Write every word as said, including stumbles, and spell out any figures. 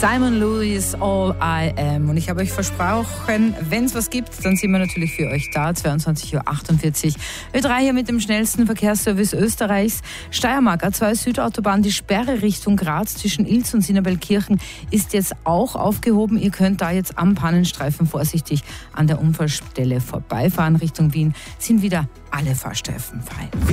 Simon Lewis, All I Am. Und ich habe euch versprochen, wenn es was gibt, dann sind wir natürlich für euch da. zweiundzwanzig Uhr achtundvierzig. Ö drei hier mit dem schnellsten Verkehrsservice Österreichs. Steiermark A zwei Südautobahn, die Sperre Richtung Graz zwischen Ilz und Sinnerbellkirchen ist jetzt auch aufgehoben. Ihr könnt da jetzt am Pannenstreifen vorsichtig an der Unfallstelle vorbeifahren. Richtung Wien sind wieder alle Fahrstreifen frei.